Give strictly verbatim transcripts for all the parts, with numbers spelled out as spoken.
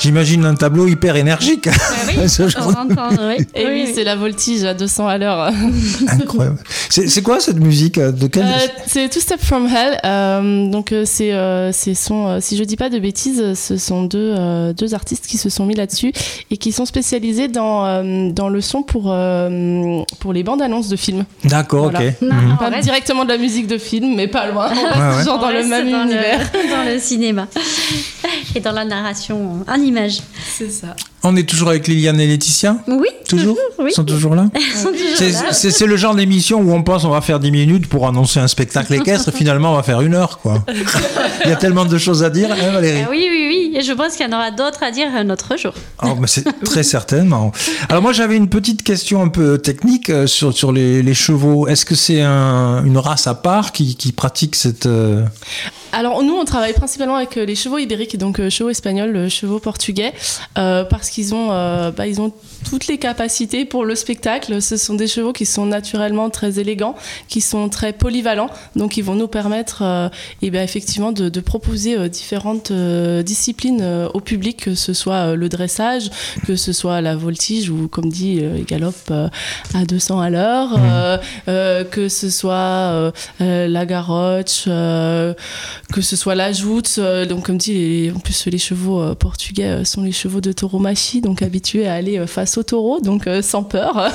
J'imagine un tableau hyper énergique. Ah oui, Ce genre... oui. Et oui, oui, c'est la voltige à deux cents à l'heure. Incroyable. C'est, c'est quoi cette musique? De quelle... euh, C'est Two Steps from Hell. Euh, donc euh, c'est, euh, c'est son, euh, si je dis pas de bêtises, ce sont deux, euh, deux artistes qui se sont mis là-dessus et qui sont spécialisés dans, euh, dans le son pour, euh, pour les bandes annonces de films. D'accord, Voilà. ok. Non, Mhm. Pas reste- directement de la musique de film, mais pas loin. Ouais, ouais. Genre dans on le reste même dans univers. dans le cinéma et dans la narration en images. C'est ça. On est toujours avec Liliane et Laetitia? Oui, Toujours? oui. Ils sont toujours là? Ils sont toujours C'est, là. c'est, c'est le genre d'émission où on pense on va faire dix minutes pour annoncer un spectacle équestre, finalement on va faire une heure, quoi. Il y a tellement de choses à dire, hein, Valérie? Ah oui, oui, oui. Et je pense qu'il y en aura d'autres à dire un autre jour. Oh, mais c'est très certainement. Alors moi j'avais une petite question un peu technique euh, sur, sur les, les chevaux. Est-ce que c'est un, une race à part qui, qui pratique cette... euh, Alors nous on travaille principalement avec euh, les chevaux ibériques, donc euh, chevaux espagnols, euh, chevaux portugais, euh, parce qu'ils ont, euh, bah, ils ont toutes les capacités pour le spectacle. Ce sont des chevaux qui sont naturellement très élégants, qui sont très polyvalents, donc ils vont nous permettre euh, et bien, effectivement de, de proposer euh, différentes euh, disciplines euh, au public, que ce soit euh, le dressage, que ce soit la voltige ou comme dit euh, ils galopent euh, à deux cents à l'heure, Mmh. euh, euh, que ce soit euh, euh, la garroche, euh, que ce soit la joute, euh, donc comme dit, les, en plus les chevaux euh, portugais euh, sont les chevaux de tauromachi, donc habitués à aller euh, face au taureau, donc euh, sans peur.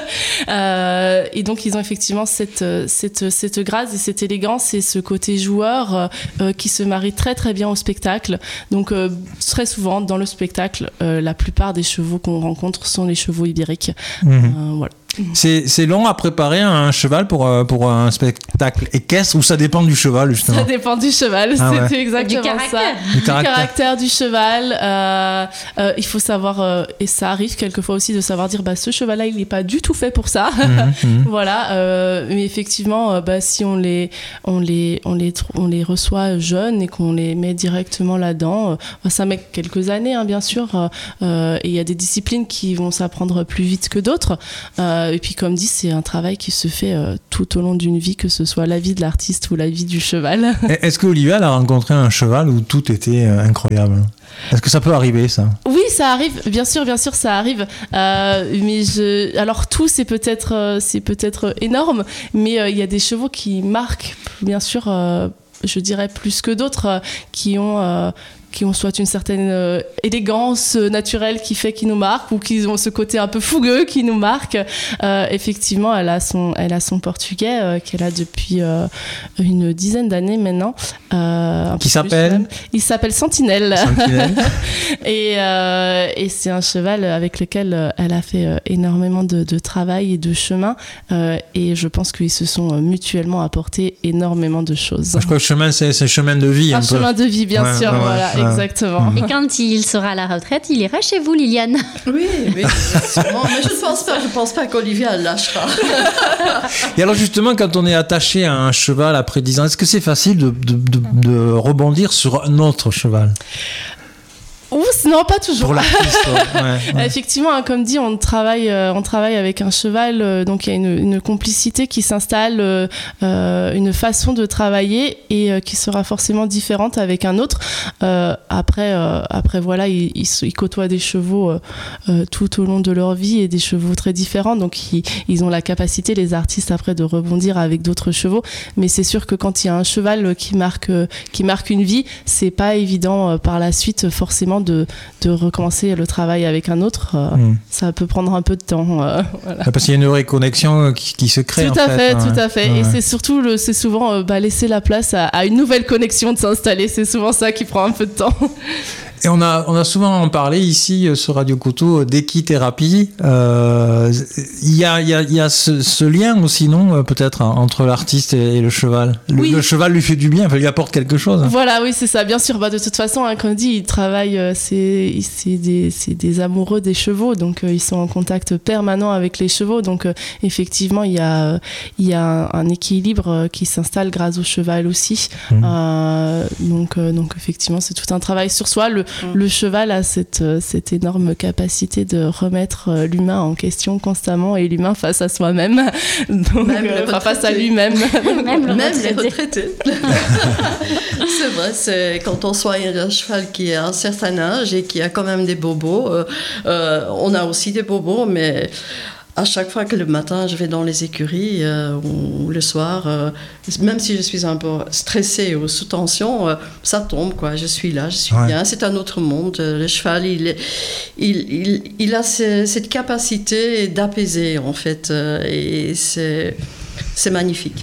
euh, et donc ils ont effectivement cette, cette, cette grâce et cette élégance et ce côté joueur euh, euh, qui se marie très très bien au spectacle. Donc euh, très souvent dans le spectacle, euh, la plupart des chevaux qu'on rencontre sont les chevaux ibériques. Mhm. Euh, voilà. C'est, c'est long à préparer un cheval pour, euh, pour un spectacle équestre ou ça dépend du cheval justement? Ça dépend du cheval, Ah ouais. c'était exactement Du caractère. ça. Du Du caractère. caractère du cheval. Euh, euh, il faut savoir, euh, et ça arrive quelquefois aussi de savoir dire, bah, ce cheval-là, il n'est pas du tout fait pour ça. Mhm, mhm. Voilà. Euh, mais effectivement, euh, bah, si on les, on les, on les, tr- on les reçoit jeunes et qu'on les met directement là-dedans, euh, ça met quelques années, hein, bien sûr. Euh, et il y a des disciplines qui vont s'apprendre plus vite que d'autres. Euh, et puis, comme dit, c'est un travail qui se fait euh, tout au long d'une vie, que ce soit la vie de l'artiste ou la vie du cheval. Est-ce que Olivia elle a rencontré un cheval où tout était euh, incroyable? Est-ce que ça peut arriver ça? Oui, ça arrive, bien sûr, bien sûr, ça arrive. Euh, mais je, alors tout, c'est peut-être, euh, c'est peut-être énorme, mais euh, il y a des chevaux qui marquent, bien sûr, euh, je dirais plus que d'autres, euh, qui ont. Euh, qui ont soit une certaine euh, élégance euh, naturelle qui fait qu'ils nous marquent, ou qui ont ce côté un peu fougueux qui nous marque. Euh, effectivement, elle a son, elle a son portugais euh, qu'elle a depuis euh, une dizaine d'années maintenant. Euh, un Qui peu s'appelle plus même. Il s'appelle Sentinelle. Sentinelle. et, euh, et c'est un cheval avec lequel euh, elle a fait euh, énormément de, de travail et de chemin. Euh, et je pense qu'ils se sont euh, mutuellement apporté énormément de choses. Je crois que le chemin c'est, c'est le chemin de vie un, Un peu. chemin de vie, bien Ouais, sûr, ouais, voilà, ouais. exactement. Et quand il sera à la retraite, il ira chez vous, Liliane. Oui, oui, sûrement. Mais je ne pense pas, je pense pas qu'Olivia lâchera. Et alors justement, quand on est attaché à un cheval après dix ans, est-ce que c'est facile de, de, de, de rebondir sur un autre cheval? Ouh, non, pas toujours. Pour l'artiste, ouais, ouais. Effectivement, hein, comme dit, on travaille, euh, on travaille avec un cheval, euh, donc il y a une, une complicité qui s'installe, euh, euh, une façon de travailler et euh, qui sera forcément différente avec un autre. Euh, après, euh, après voilà, ils, ils, ils côtoient des chevaux euh, euh, tout au long de leur vie et des chevaux très différents, donc ils, ils ont la capacité, les artistes, après, de rebondir avec d'autres chevaux. Mais c'est sûr que quand il y a un cheval qui marque, euh, qui marque une vie, c'est pas évident euh, par la suite forcément de, de recommencer le travail avec un autre. Euh, Mm. Ça peut prendre un peu de temps. Euh, voilà. Parce qu'il y a une vraie connexion qui, qui se crée. Tout en à fait, ouais. tout à fait. Ouais. Et c'est surtout, le, c'est souvent euh, bah, laisser la place à, à une nouvelle connexion de s'installer. C'est souvent ça qui prend un peu de temps. Et on a, on a souvent parlé ici euh, sur Radio Couteau d'équithérapie. Euh, Il y a, il y a, il y a ce, ce lien aussi, non, euh, peut-être, hein, entre l'artiste et, et le cheval. Le, Oui. le cheval lui fait du bien, enfin, lui apporte quelque chose. Voilà, oui, c'est ça. Bien sûr, bah, de toute façon, hein, comme dit, ils travaillent, euh, c'est, c'est, des, c'est des amoureux des chevaux, donc euh, ils sont en contact permanent avec les chevaux. Donc euh, effectivement, il y a, euh, il y a un, un équilibre euh, qui s'installe grâce au cheval aussi. Mmh. Euh, donc, euh, donc effectivement, c'est tout un travail sur soi. Le, le cheval a cette, cette énorme capacité de remettre l'humain en question constamment et l'humain face à soi-même, donc Même euh, les enfin, face à retraités. lui-même. Même, le Même les retraité. retraités. C'est vrai, c'est quand on soigne un cheval qui a un certain âge et qui a quand même des bobos. Euh, euh, on a aussi des bobos, mais à chaque fois que le matin je vais dans les écuries euh, ou le soir, euh, même si je suis un peu stressée ou sous tension, euh, ça tombe, quoi. Je suis là, je suis Ouais. bien. C'est un autre monde. Le cheval, il, est- il, il, il a ce- cette capacité d'apaiser, en fait, euh, et c'est, c'est magnifique.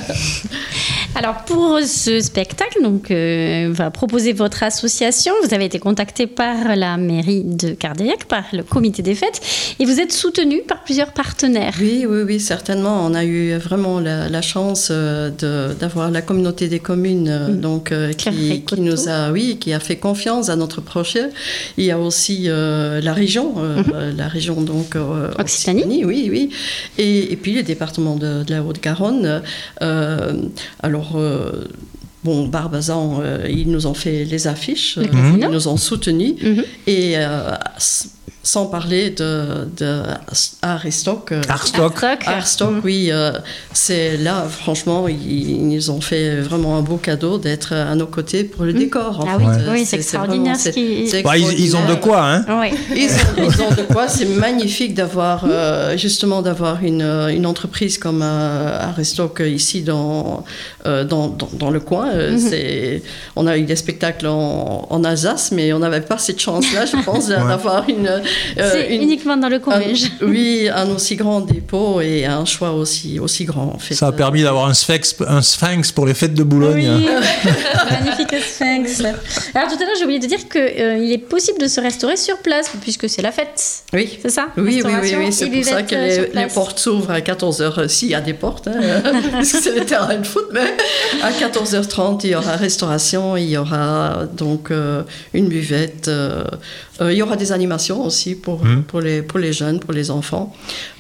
Alors pour ce spectacle, donc euh, va proposer votre association. Vous avez été contacté par la mairie de Cardaillac, par le comité des fêtes, et vous êtes soutenu par plusieurs partenaires. Oui, oui, oui, certainement. On a eu vraiment la, la chance euh, de, d'avoir la communauté des communes euh, Mm. donc, euh, Qui a fait qui, qui nous a, oui, qui a fait confiance à notre projet. Il y a aussi euh, la région, euh, Mhm. la région donc euh, Occitanie. oui, oui, et, et puis le département de, de la Haute-Garonne. Euh, alors. euh, Bon, Barbazan, euh, ils nous ont fait les affiches, Le euh, casino. ils nous ont soutenus, Mhm. et euh, s- sans parler de, de Aristoc. euh, Arstock. Arstock. Arstock, oui, euh, c'est là, franchement, ils, ils nous ont fait vraiment un beau cadeau d'être à nos côtés pour le décor. En Ah fait. oui, Euh, oui, c'est extraordinaire vraiment- ce qui- c'est Bah, ils, ils ont de extraordinaire. quoi, hein. Oui. Ils ont, ils ont de quoi, c'est magnifique d'avoir euh, justement d'avoir une, une entreprise comme euh, Aristoc ici dans, euh, dans, dans, dans le coin. Euh, Mhm. c'est, on a eu des spectacles en, en Alsace, mais on n'avait pas cette chance-là, je pense, d'avoir une, euh, C'est une- uniquement dans le collège. un- oui, un aussi grand dépôt et un choix aussi, aussi grand en fait. Ça a permis d'avoir un sphinx, un sphinx pour les fêtes de Boulogne. Oui, magnifique sphinx. Alors tout à l'heure, j'ai oublié de dire qu'il est possible de se restaurer sur place, puisque c'est la fête. Oui. C'est ça? Oui, oui, oui, Restauration oui, c'est et pour ça buvette, que euh, sur les, les place. portes s'ouvrent à quatorze heures, s'il y a des portes, hein, parce que c'est le terrain de foot, mais à quatorze heures trente, il y aura restauration, il y aura donc euh, une buvette, euh, euh, il y aura des animations aussi pour, Mhm. pour, les, pour les jeunes, pour les enfants,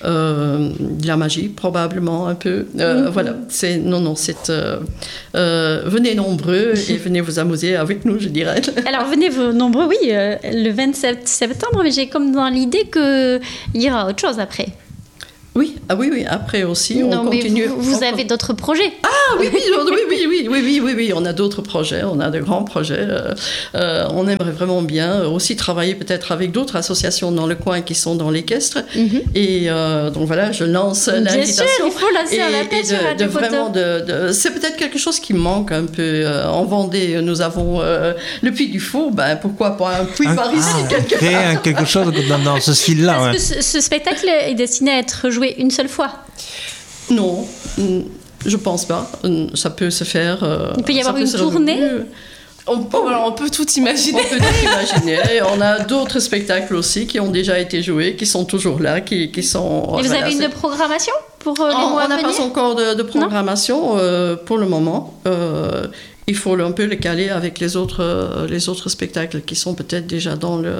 euh, de la magie probablement un peu, Euh, Mhm. voilà, c'est, non, non, c'est, euh, euh, venez nombreux et venez vous amuser avec nous, je dirais. Alors venez vous nombreux, oui, euh, le vingt-sept septembre, mais j'ai comme dans l'idée qu'il y aura autre chose après. Oui, ah oui, oui, après aussi, on non, mais continue. vous, vous on avez d'autres projets. Ah oui, oui, oui, oui, oui, oui, oui, oui, oui, on a d'autres projets, on a de grands projets. euh, euh, on aimerait vraiment bien aussi travailler peut-être avec d'autres associations dans le coin qui sont dans l'équestre. Mhm. Et euh, donc voilà, je lance Bien l'invitation. sûr, il faut lancer Et, un et appel sur de, Radio de Photo. vraiment de, de- c'est peut-être quelque chose qui manque un peu euh, en Vendée. Nous avons euh, le Puy du Fou, ben pourquoi pas un Puy Un- par ici ah, quelque créer un- quelque chose dans, dans ce style-là. Parce Ouais. que ce, ce spectacle est destiné à être joué une seule fois. Non, mm, je pense pas. Mm, Ça peut se faire. euh, Il peut y ça avoir une se- tournée. On peut, Voilà, on peut tout imaginer. On peut tout imaginer. On a d'autres spectacles aussi qui ont déjà été joués, qui sont toujours là, qui, qui sont. Et vous voilà, avez c'est- une programmation pour euh, les On mois on à n'a venir? pas encore de, de programmation euh, pour le moment. Euh, il faut un peu le caler avec les autres, euh, les autres spectacles qui sont peut-être déjà dans le.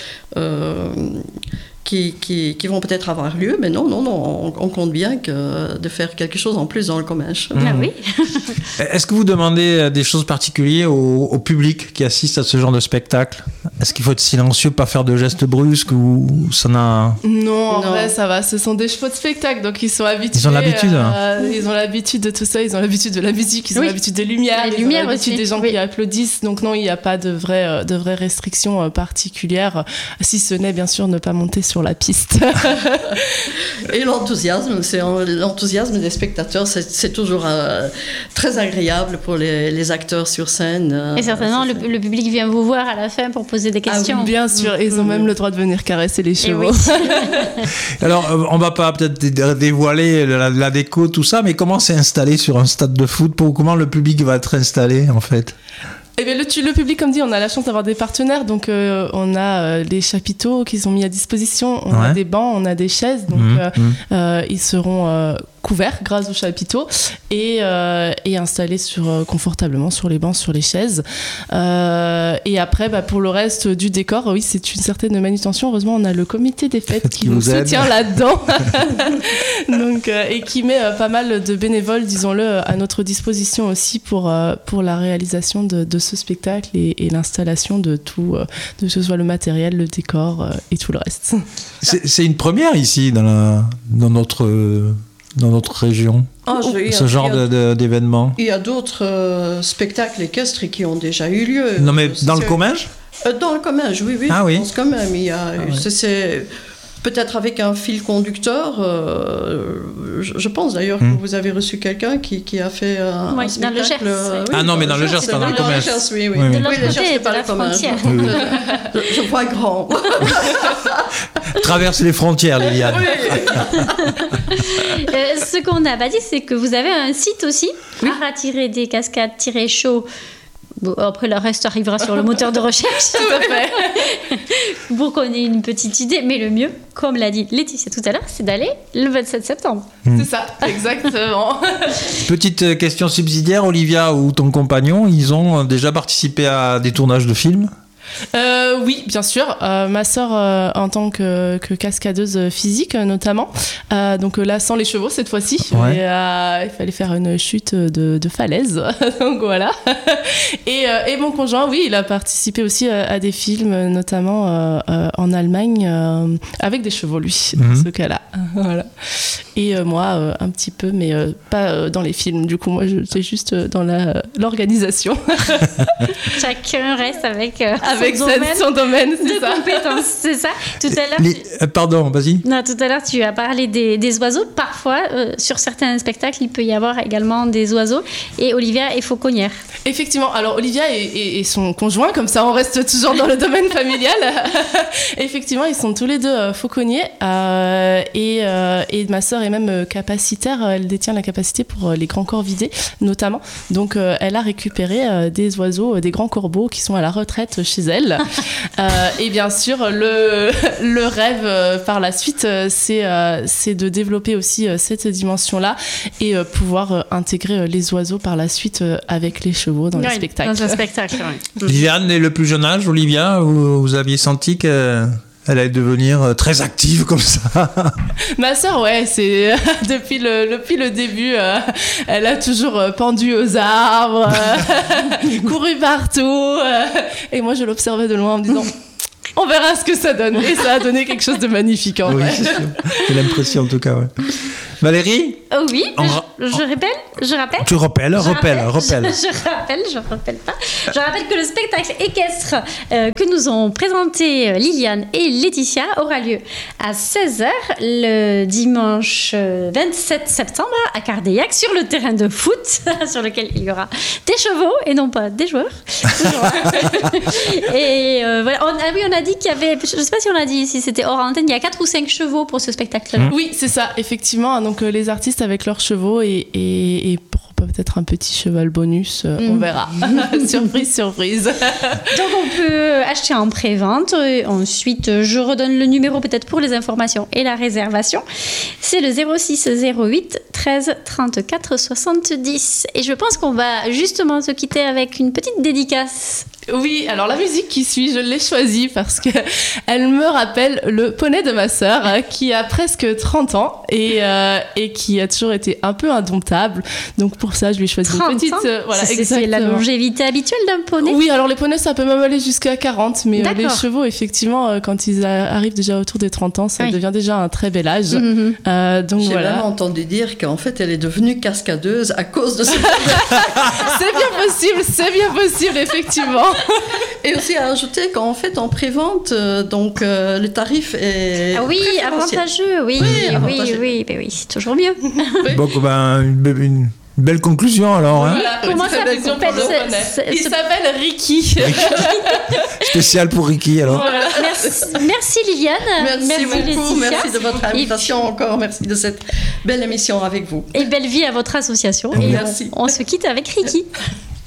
euh, qui, qui, qui vont peut-être avoir lieu, mais non, non, non, on, on compte bien que de faire quelque chose en plus dans le commerce. Ah oui. Est-ce que vous demandez des choses particulières au, au public qui assiste à ce genre de spectacle? Est-ce qu'il faut être silencieux, pas faire de gestes brusques ou ça n'a... Non, en Non. vrai, ça va. Ce sont des chevaux de spectacle, donc ils sont habitués. Ils ont l'habitude, euh, ils ont l'habitude de tout ça. Ils ont l'habitude de la musique. Ils ont Oui. l'habitude des lumières. Les ils lumières ont l'habitude aussi, des gens oui. qui applaudissent. Donc non, il n'y a pas de vraies euh, de vraies restrictions euh, particulières, si ce n'est bien sûr ne pas monter sur la piste. Et l'enthousiasme, c'est l'enthousiasme des spectateurs, c'est c'est toujours euh, très agréable pour les, les acteurs sur scène. euh, Et certainement, c'est- le, le public vient vous voir à la fin pour poser des Ah oui, questions. Bien sûr, et ils ont même le droit de venir caresser les Et chevaux. oui. Alors, euh, on va pas peut-être dé- dévoiler la, la déco, tout ça, mais comment c'est installé sur un stade de foot? Pour, comment le public va être installé, en fait? Eh bien, le, tu- le public, comme dit, on a la chance d'avoir des partenaires. Donc, euh, on a euh, des chapiteaux qui sont mis à disposition, on Ouais. a des bancs, on a des chaises. Donc, Mmh, euh, mmh. euh, ils seront euh, couvert grâce aux chapiteaux et, euh, et installés sur, euh, confortablement sur les bancs, sur les chaises. Euh, et après, bah, pour le reste du décor, oui, c'est une certaine manutention. Heureusement, on a le comité des fêtes qui, qui nous soutient là-dedans Donc, euh, et qui met euh, pas mal de bénévoles, disons-le, à notre disposition aussi pour, euh, pour la réalisation de, de ce spectacle et, et l'installation de tout, euh, de que ce soit le matériel, le décor euh, et tout le reste. C'est, c'est une première ici dans, la, dans notre... Euh... dans notre région, ah, je, ce a, genre a, de, de, d'événements. Il y a d'autres euh, spectacles équestres qui ont déjà eu lieu. Non mais c'est, dans le Comminges euh, Dans le Comminges, oui, oui. Ah oui. Je pense quand même. Il y a, ah, oui. c'est, c'est, peut-être avec un fil conducteur. Euh, je, je pense d'ailleurs hmm. que vous avez reçu quelqu'un qui, qui a fait un, oui, un spectacle. Dans le Gers. Euh, oui, ah non, mais dans le Gers, pas dans le Comminges. Oui, oui. oui, oui. De l'autre oui, côté, Gers, de la frontière. Oui, oui. je, je vois grand. Traverse les frontières, Liliane. Oui. euh, ce qu'on n'a pas dit, c'est que vous avez un site aussi, oui. ara-des-cascades-show. Bon, après, le reste arrivera sur le moteur de recherche. Tout à fait. Pour qu'on ait une petite idée. Mais le mieux, comme l'a dit Laetitia tout à l'heure, c'est d'aller le vingt-sept septembre. Mmh. C'est ça, exactement. Petite question subsidiaire, Olivia ou ton compagnon, ils ont déjà participé à des tournages de films ? Euh, oui, bien sûr. Euh, ma sœur, euh, en tant que, que cascadeuse physique, notamment. Euh, donc là, sans les chevaux cette fois-ci. Ouais. Et, euh, il fallait faire une chute de, de falaise. Donc voilà. Et, euh, et mon conjoint, oui, il a participé aussi à, à des films, notamment euh, euh, en Allemagne, euh, avec des chevaux, lui, mm-hmm. dans ce cas-là. Voilà. Et euh, moi, euh, un petit peu, mais euh, pas euh, dans les films. Du coup, moi, j'étais juste dans la, l'organisation. Chacun reste avec... Euh, avec son cette, domaine son domaine, c'est de ça. compétences, c'est ça. Tout à l'heure, Les, tu... euh, pardon, vas-y. Non, tout à l'heure, tu as parlé des, des oiseaux. Parfois, euh, sur certains spectacles, il peut y avoir également des oiseaux. Et Olivia est fauconnière. Effectivement. Alors, Olivia et, et, et son conjoint, comme ça, on reste toujours dans le domaine familial. Effectivement, ils sont tous les deux euh, fauconniers. Euh, et, euh, et ma sœur est même euh, capacitaire. Elle détient la capacité pour euh, les grands corvidés, notamment. Donc, euh, elle a récupéré euh, des oiseaux, euh, des grands corbeaux qui sont à la retraite chez elle. euh, et bien sûr, le, le rêve euh, par la suite, euh, c'est, euh, c'est de développer aussi euh, cette dimension-là et euh, pouvoir euh, intégrer euh, les oiseaux par la suite euh, avec les chevaux dans oui, le spectacle. Dans un spectacle, oui. Liliane est le plus jeune âge, Olivia, vous, vous aviez senti que... Elle allait devenir très active comme ça. Ma sœur, ouais, c'est depuis le depuis le début, euh, elle a toujours euh, pendu aux arbres, euh, couru partout, euh, et moi je l'observais de loin en me disant. On verra ce que ça donne. Et ça a donné quelque chose de magnifique en oui, vrai. C'est sûr. J'ai l'impression en tout cas, ouais. Valérie ? Oh oui, en... je, je rappelle, je rappelle. Tu rappelles, rappelle, rappelle. Je, je rappelle, je rappelle pas. Je rappelle que le spectacle équestre euh, que nous ont présenté Liliane et Laetitia aura lieu à seize heures le dimanche vingt-sept septembre à Cardeillac sur le terrain de foot sur lequel il y aura des chevaux et non pas des joueurs. Et euh, voilà, on, ah oui, on a dit qu'il y avait, je sais pas si on a dit si c'était hors antenne, il y a quatre ou cinq chevaux pour ce spectacle-là. Mmh. Oui, c'est ça, effectivement. Donc euh, les artistes avec leurs chevaux et, et, et pour peut-être un petit cheval bonus, euh, mmh. on verra. Surprise, surprise. Donc on peut acheter en pré-vente. Et ensuite, je redonne le numéro peut-être pour les informations et la réservation. C'est le zéro six zéro huit treize trente-quatre soixante-dix. Et je pense qu'on va justement se quitter avec une petite dédicace. Oui, alors la musique qui suit, je l'ai choisie parce qu'elle me rappelle le poney de ma sœur qui a presque trente ans et, euh, et qui a toujours été un peu indomptable. Donc pour ça, je lui ai choisi une petite... Euh, voilà, c'est, c'est la longévité habituelle d'un poney ? Oui, alors les poneys, ça peut même aller jusqu'à quarante, mais euh, les chevaux, effectivement, quand ils a, arrivent déjà autour des trente ans, ça oui. devient déjà un très bel âge. Mm-hmm. Euh, donc J'ai voilà. même entendu dire qu'en fait, elle est devenue cascadeuse à cause de ce... C'est bien possible, c'est bien possible, effectivement. Et aussi à ajouter qu'en fait, en pré-vente, euh, donc euh, le tarif est ah oui, avantageux, oui, oui, avantageux. oui, oui, oui, c'est toujours mieux. Oui. Bon, ben, une, une belle conclusion alors. Hein. Voilà, comment ça s'appelle Il ce... s'appelle Ricky. Ricky. Spécial pour Ricky alors. Voilà. Merci, merci Liliane. Merci, merci beaucoup. Laetitia. Merci de votre invitation puis... encore. Merci de cette belle émission avec vous. Et belle vie à votre association. Et et merci. On, on se quitte avec Ricky.